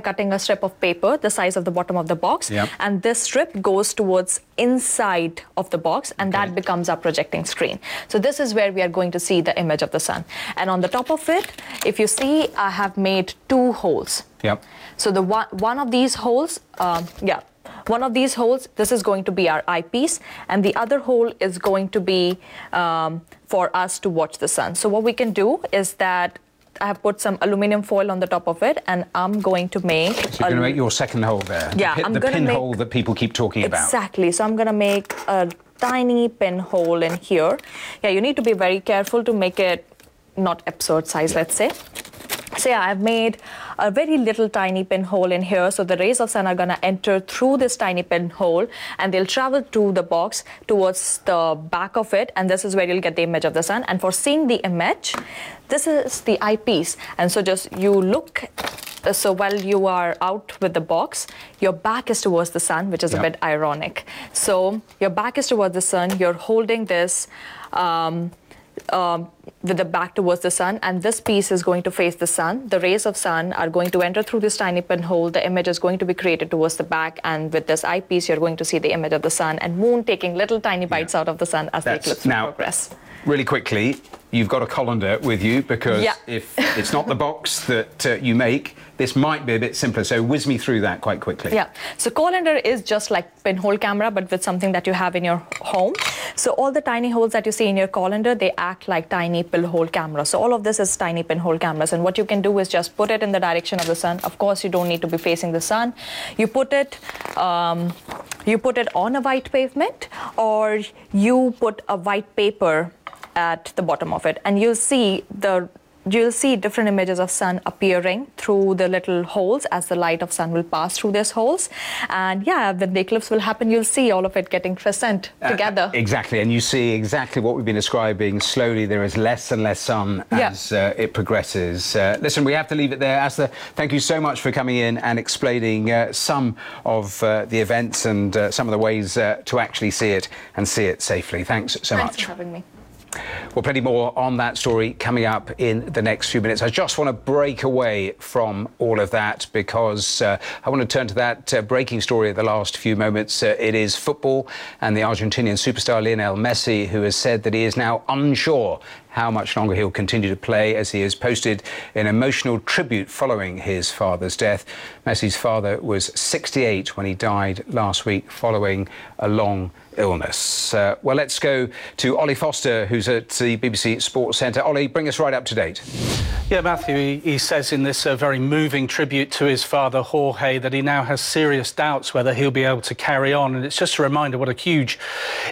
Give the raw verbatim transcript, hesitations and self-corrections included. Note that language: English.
cutting a strip of paper the size of the bottom of the box, yep. and this strip goes towards inside of the box, and okay. that becomes our projecting screen. So this is where we are going to see the image of the sun. And on the top of it, if you see, I have made two holes. Yep. So the one, one of these holes, um, yeah, one of these holes, this is going to be our eyepiece, and the other hole is going to be um, for us to watch the sun. So what we can do is that I have put some aluminum foil on the top of it, and I'm going to make... So you're going to make your second hole there? Yeah, the pin, I'm the going to make... pinhole that people keep talking about. Exactly. So I'm going to make a tiny pinhole in here. Yeah, you need to be very careful to make it not absurd size, yeah. let's say. So yeah, I've made a very little tiny pinhole in here. So the rays of sun are going to enter through this tiny pinhole, and they'll travel to the box towards the back of it. And this is where you'll get the image of the sun. And for seeing the image, this is the eyepiece. And so just you look, so while you are out with the box, your back is towards the sun, which is yep. a bit ironic. So your back is towards the sun. You're holding this um, Um, with the back towards the sun, and this piece is going to face the sun. The rays of sun are going to enter through this tiny pinhole. The image is going to be created towards the back, and with this eyepiece, you're going to see the image of the sun and moon taking little tiny bites yeah. out of the sun as That's, the eclipse now, progress. Really quickly, you've got a colander with you, because yeah. if it's not the box that uh, you make, this might be a bit simpler. So whiz me through that quite quickly. Yeah. So colander is just like pinhole camera, but with something that you have in your home. So all the tiny holes that you see in your colander, they act like tiny pinhole cameras. So all of this is tiny pinhole cameras. And what you can do is just put it in the direction of the sun. Of course, you don't need to be facing the sun. You put it, um, you put it on a white pavement, or you put a white paper at the bottom of it, and you'll see the you'll see different images of sun appearing through the little holes as the light of sun will pass through these holes. And yeah, when the eclipse will happen, you'll see all of it getting crescent together. Uh, exactly, and you see exactly what we've been describing. Slowly there is less and less sun as yeah. uh, it progresses. Uh, listen, we have to leave it there. Asta, thank you so much for coming in and explaining uh, some of uh, the events and uh, some of the ways uh, to actually see it and see it safely. Thanks so Thanks much. for having me. Well, plenty more on that story coming up in the next few minutes. I just want to break away from all of that, because uh, I want to turn to that uh, breaking story of the last few moments. Uh, it is football and the Argentinian superstar Lionel Messi, who has said that he is now unsure how much longer he'll continue to play, as he has posted an emotional tribute following his father's death. Messi's father was sixty-eight when he died last week following a long illness. Uh, well, let's go to Ollie Foster, who's at the B B C Sports Centre. Ollie, bring us right up to date. Yeah, Matthew, he, he says in this uh, very moving tribute to his father, Jorge, that he now has serious doubts whether he'll be able to carry on. And it's just a reminder what a huge